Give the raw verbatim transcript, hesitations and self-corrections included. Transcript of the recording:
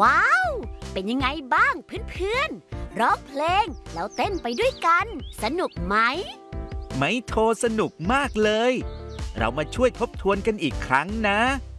ว้าวเป็นยังไงบ้างเพื่อนๆร้องเพลงแล้วเต้นไปด้วยกันสนุกไหมไมโทรสนุกมากเลยเรามาช่วยทบทวนกันอีกครั้งนะ